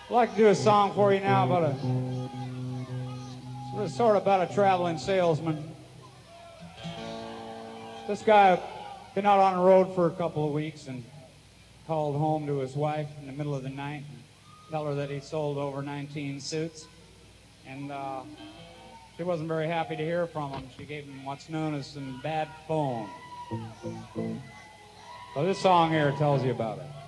I'd like to do a song for you now about sort of about a traveling salesman. This guy been out on the road for a couple of weeks and called home to his wife in the middle of the night and tell her that he sold over 19 suits. And she wasn't very happy to hear from him. She gave him what's known as some bad phone. So this song here tells you about it.